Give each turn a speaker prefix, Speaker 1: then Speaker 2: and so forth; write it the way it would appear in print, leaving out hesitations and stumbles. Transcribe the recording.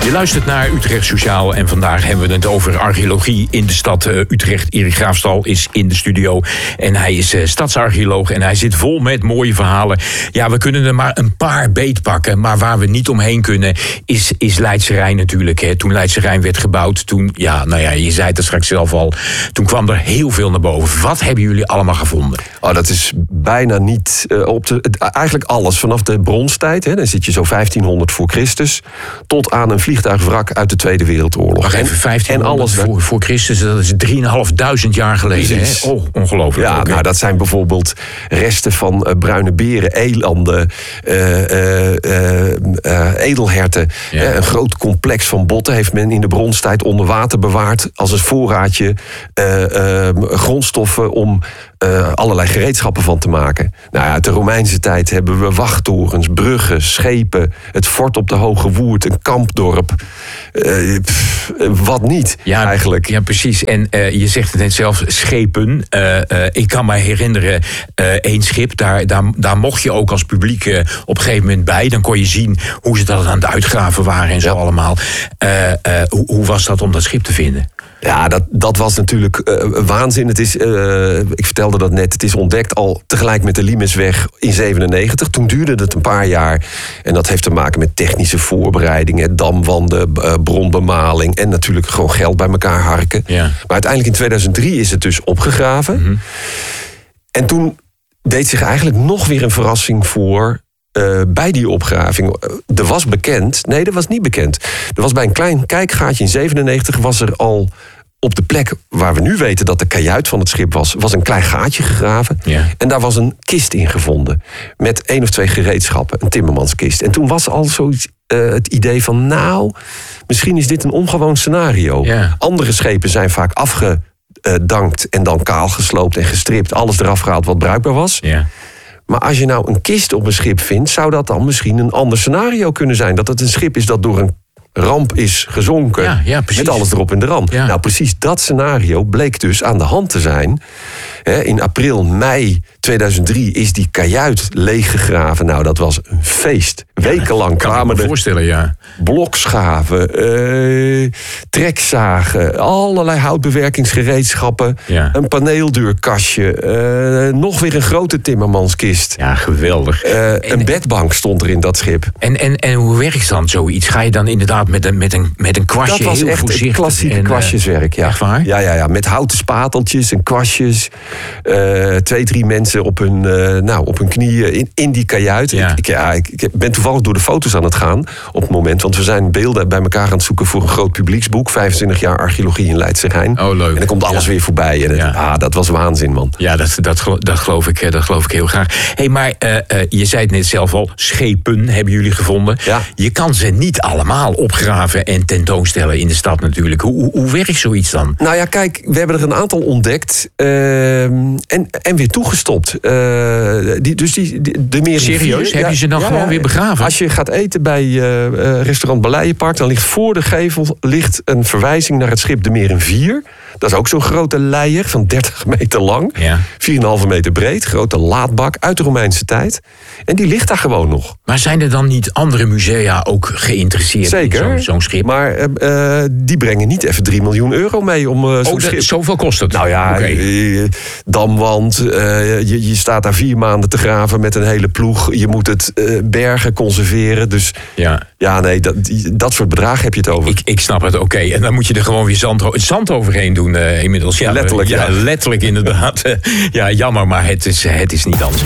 Speaker 1: Je luistert naar Utrecht Sociaal en vandaag hebben we het over archeologie in de stad Utrecht. Erik Graafstal is in de studio en hij is stadsarcheoloog en hij zit vol met mooie verhalen. Ja, we kunnen er maar een paar beetpakken, maar waar we niet omheen kunnen is Leidse Rijn natuurlijk. Hè. Toen Leidse Rijn werd gebouwd, toen, je zei het er straks zelf al, toen kwam er heel veel naar boven. Wat hebben jullie allemaal gevonden?
Speaker 2: Oh, dat is bijna niet eigenlijk alles. Vanaf de bronstijd, hè, dan zit je zo 1500 voor Christus, tot aan een vliegtuigwrak uit de Tweede Wereldoorlog.
Speaker 1: Wacht even, 1500 voor Christus, dat is 3.500 jaar geleden. Hè? Oh, ongelooflijk.
Speaker 2: Ja, nou, dat zijn bijvoorbeeld resten van bruine beren, elanden, edelherten. Ja. Een groot complex van botten heeft men in de bronstijd onder water bewaard als een voorraadje grondstoffen om allerlei gereedschappen van te maken. Nou ja, uit de Romeinse tijd hebben we wachttorens, bruggen, schepen, het fort op de Hoge Woerd, een kampdorp. Wat niet, eigenlijk. Ja,
Speaker 1: precies. En je zegt het net zelf, schepen. Ik kan me herinneren, één schip, daar mocht je ook als publiek op een gegeven moment bij. Dan kon je zien hoe ze dat aan het uitgraven waren en zo allemaal. Hoe was dat om dat schip te vinden?
Speaker 2: Ja, dat was natuurlijk waanzin. Het is, ik vertelde dat net, het is ontdekt al tegelijk met de Limesweg in 97. Toen duurde het een paar jaar. En dat heeft te maken met technische voorbereidingen, damwanden, bronbemaling en natuurlijk gewoon geld bij elkaar harken. Ja. Maar uiteindelijk in 2003 is het dus opgegraven. Mm-hmm. En toen deed zich eigenlijk nog weer een verrassing voor bij die opgraving. Er was bekend, nee, dat was niet bekend. Er was bij een klein kijkgaatje in 97 was er al op de plek waar we nu weten dat de kajuit van het schip was een klein gaatje gegraven. Ja. En daar was een kist in gevonden. Met 1 of 2 gereedschappen, een timmermanskist. En toen was al zoiets het idee van, misschien is dit een ongewoon scenario. Ja. Andere schepen zijn vaak afgedankt en dan kaal gesloopt en gestript. Alles eraf gehaald wat bruikbaar was. Ja. Maar als je nou een kist op een schip vindt, zou dat dan misschien een ander scenario kunnen zijn. Dat het een schip is dat door een ramp is gezonken, met alles erop en eraan. Ja. Nou, precies dat scenario bleek dus aan de hand te zijn. In mei 2003 is die kajuit leeggegraven. Nou, dat was een feest. Wekenlang kwamen er blokschaven, trekzagen, allerlei houtbewerkingsgereedschappen, een paneeldeurkastje, nog weer een grote timmermanskist.
Speaker 1: Ja, geweldig.
Speaker 2: Een bedbank stond er in dat schip.
Speaker 1: En hoe werkt dan zoiets? Ga je dan inderdaad met een kwastje?
Speaker 2: Dat was
Speaker 1: heel
Speaker 2: echt
Speaker 1: voorzichtig
Speaker 2: klassieke kwastjeswerk, ja.
Speaker 1: Echt waar?
Speaker 2: Ja, met houten spateltjes en kwastjes. 2, 3 mensen op hun knieën in die kajuit. Ja. Ik ben toevallig door de foto's aan het gaan op het moment. Want we zijn beelden bij elkaar aan het zoeken voor een groot publieksboek. 25 jaar archeologie in Leidse Rijn. Oh, leuk. En dan komt alles weer voorbij. En dat was waanzin, man. Ja,
Speaker 1: dat geloof ik heel graag. Hey, maar je zei het net zelf al. Schepen hebben jullie gevonden. Ja. Je kan ze niet allemaal opgraven en tentoonstellen in de stad natuurlijk. Hoe werkt zoiets dan?
Speaker 2: Nou ja, kijk, we hebben er een aantal ontdekt. En weer toegestopt. De meer
Speaker 1: serieus? Heb je ze dan gewoon weer begraven?
Speaker 2: Als je gaat eten bij restaurant Baleienpark, dan ligt voor de gevel een verwijzing naar het schip de Meer in 4. Dat is ook zo'n grote leier van 30 meter lang. Ja. 4,5 meter breed. Grote laadbak uit de Romeinse tijd. En die ligt daar gewoon nog.
Speaker 1: Maar zijn er dan niet andere musea ook geïnteresseerd in zo'n schip?
Speaker 2: Maar die brengen niet even 3 miljoen euro mee om zo'n schip.
Speaker 1: Zoveel kost het?
Speaker 2: Nou ja, damwand. Je staat daar 4 maanden te graven met een hele ploeg. Je moet het bergen conserveren. Dus dat soort bedragen heb je het over.
Speaker 1: Ik snap het, oké. En dan moet je er gewoon weer zand overheen doen inmiddels. Ja,
Speaker 2: letterlijk,
Speaker 1: letterlijk inderdaad. Jammer, maar het is niet anders.